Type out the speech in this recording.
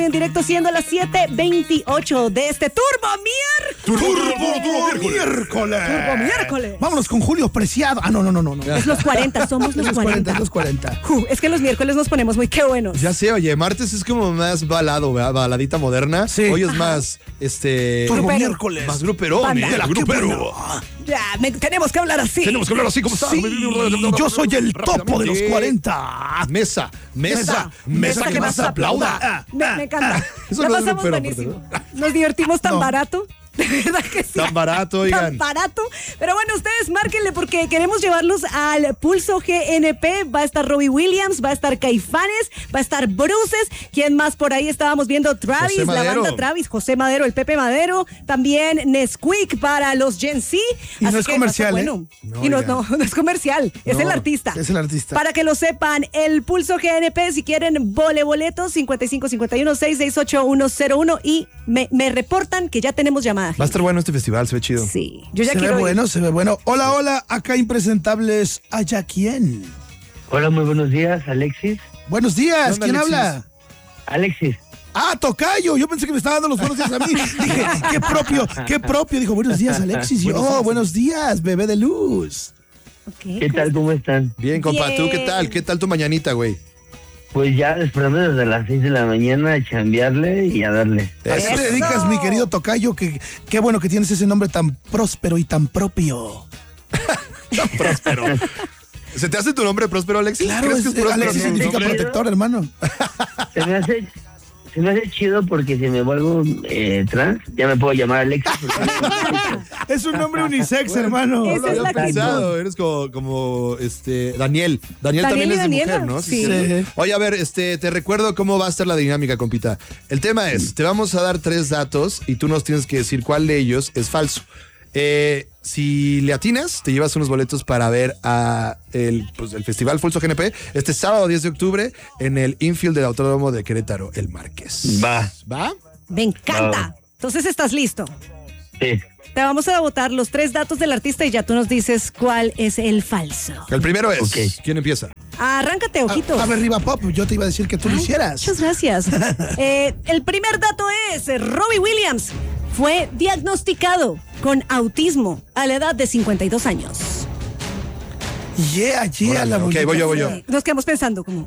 En directo siendo las 7:28 de este Turbo Miércoles. Vámonos con Julio Preciado. No. Es los 40, somos los 40. Los 40. Es que los miércoles nos ponemos muy qué buenos. Ya sé, oye, martes es como más balado, ¿verdad? Baladita moderna. Sí. Hoy es más, Turbo Grupero. Miércoles. más gruperón, Banda. ¿eh? Grupero. Ya, tenemos que hablar así. Tenemos que hablar así como está. Sí, yo soy el topo de los 40. Mesa que más aplauda. Me encanta. Eso La no es pasamos grupero, buenísimo. Nos divertimos tan No. barato. De verdad que sí. Tan barato, oigan. Tan barato. Pero bueno, ustedes márquenle porque queremos llevarlos al Pulso GNP. Va a estar Robbie Williams, va a estar Caifanes, va a estar Bruces. ¿Quién más por ahí? Estábamos viendo Travis, José la Madero. banda Travis, José Madero, el Pepe Madero. También Nesquik para los Gen Z. Y no Así es que comercial, va a estar bueno. No, Y no oigan. es comercial. Es el artista. Es el artista. Para que lo sepan, el Pulso GNP, si quieren boletos, 5551-668-101 y me reportan que ya tenemos llamada. Va a estar bueno este festival, se ve chido. Sí, yo ya Se ve quiero ir. bueno, se ve bueno. Hola, acá impresentables. ¿Allá quién? Hola, muy buenos días, Alexis. Buenos días, ¿Qué onda, ¿quién Alexis? habla? Alexis, Ah, Tocayo, yo pensé que me estaba dando los buenos días a mí. Dije, qué propio. Dijo, buenos días, Alexis. Yo, buenos días, bebé de luz. Ok. ¿qué tal? ¿Cómo están? Bien, compa, Bien. ¿tú qué tal? ¿Qué tal tu mañanita, güey? Pues ya despertando desde las 6 de la mañana a chambearle y a darle. ¿A qué te dedicas, mi querido Tocayo? Qué bueno que tienes ese nombre tan próspero y tan propio. Próspero. ¿Se te hace tu nombre próspero, Alexis? Claro, ¿Crees que es próspero? Alexis tu significa nombre? protector, hermano. Se me hace chido porque si me vuelvo trans, ya me puedo llamar Alexis. Es un nombre unisex, hermano. Esa No es lo la había pensado, eres como Daniel. Daniel también y es de Daniela, mujer, ¿no? sí. Sí. Oye, a ver, te recuerdo cómo va a estar la dinámica, compita. El tema es, te vamos a dar 3 datos y tú nos tienes que decir cuál de ellos es falso. Si le atinas, te llevas unos boletos para ver el Festival Pulso GNP este sábado 10 de octubre en el infield del Autódromo de Querétaro, el Marqués. Va, ¿Va? Me encanta. Entonces, ¿estás listo? sí. Te vamos a botar los 3 datos del artista y ya tú nos dices cuál es el falso. El primero es, Ok. ¿quién empieza? Arráncate, ojito. A ver, Riva Pop, yo te iba a decir que tú lo Ay, hicieras. Muchas gracias. El primer dato es, Robbie Williams fue diagnosticado con autismo a la edad de 52 años. Yeah, Órale, la ok, muñeca. voy yo. Nos quedamos pensando como,